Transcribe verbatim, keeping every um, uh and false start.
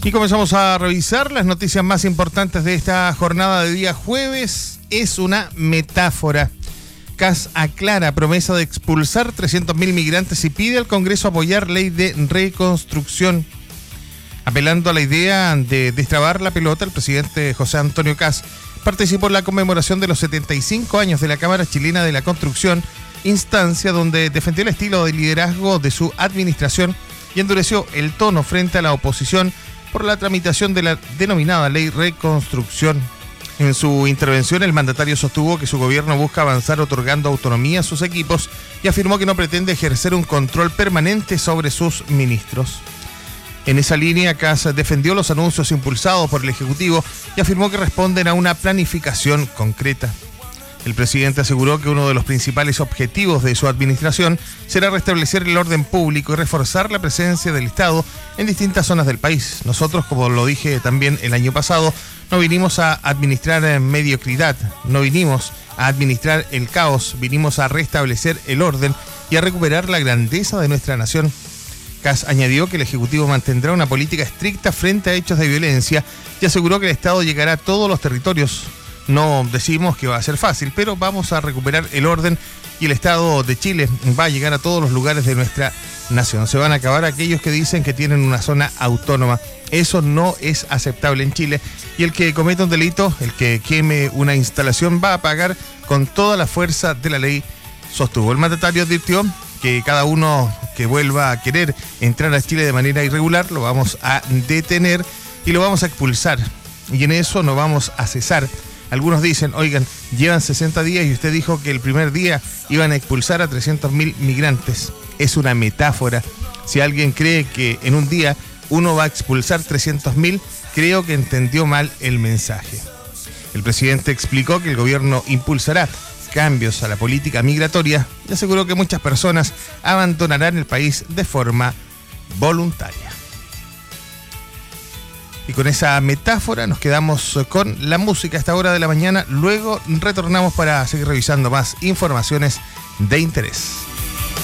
Y comenzamos a revisar las noticias más importantes de esta jornada de día jueves. Es una metáfora. Kast aclara promesa de expulsar trescientos mil migrantes y pide al Congreso apoyar ley de reconstrucción. Apelando a la idea de destrabar la pelota, el presidente José Antonio Kast participó en la conmemoración de los setenta y cinco años de la Cámara Chilena de la Construcción, instancia donde defendió el estilo de liderazgo de su administración y endureció el tono frente a la oposición por la tramitación de la denominada Ley Reconstrucción. En su intervención, el mandatario sostuvo que su gobierno busca avanzar otorgando autonomía a sus equipos y afirmó que no pretende ejercer un control permanente sobre sus ministros. En esa línea, Kast defendió los anuncios impulsados por el Ejecutivo y afirmó que responden a una planificación concreta. El presidente aseguró que uno de los principales objetivos de su administración será restablecer el orden público y reforzar la presencia del Estado en distintas zonas del país. Nosotros, como lo dije también el año pasado, no vinimos a administrar mediocridad, no vinimos a administrar el caos, vinimos a restablecer el orden y a recuperar la grandeza de nuestra nación. Kast añadió que el Ejecutivo mantendrá una política estricta frente a hechos de violencia y aseguró que el Estado llegará a todos los territorios. No decimos que va a ser fácil, pero vamos a recuperar el orden y el Estado de Chile va a llegar a todos los lugares de nuestra nación. Se van a acabar aquellos que dicen que tienen una zona autónoma. Eso no es aceptable en Chile y el que cometa un delito, el que queme una instalación, va a pagar con toda la fuerza de la ley, sostuvo. El mandatario advirtió que cada uno que vuelva a querer entrar a Chile de manera irregular lo vamos a detener y lo vamos a expulsar. Y en eso no vamos a cesar. Algunos dicen, oigan, llevan sesenta días y usted dijo que el primer día iban a expulsar a trescientos mil migrantes. Es una metáfora. Si alguien cree que en un día uno va a expulsar trescientos mil, creo que entendió mal el mensaje. El presidente explicó que el gobierno impulsará cambios a la política migratoria y aseguró que muchas personas abandonarán el país de forma voluntaria. Y con esa metáfora nos quedamos con la música a esta hora de la mañana. Luego retornamos para seguir revisando más informaciones de interés.